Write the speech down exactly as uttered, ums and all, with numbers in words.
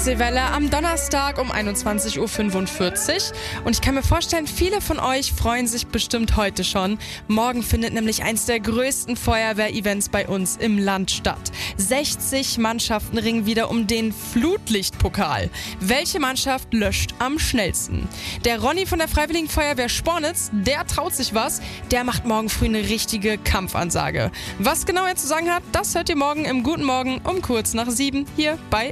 Ostseewelle am Donnerstag um einundzwanzig Uhr fünfundvierzig. Und ich kann mir vorstellen, viele von euch freuen sich bestimmt heute schon. Morgen findet nämlich eins der größten Feuerwehr-Events bei uns im Land statt. sechzig Mannschaften ringen wieder um den Flutlichtpokal. Welche Mannschaft löscht am schnellsten? Der Ronny von der Freiwilligen Feuerwehr Spornitz, der traut sich was. Der macht morgen früh eine richtige Kampfansage. Was genau er zu sagen hat, das hört ihr morgen im Guten Morgen um kurz nach sieben hier bei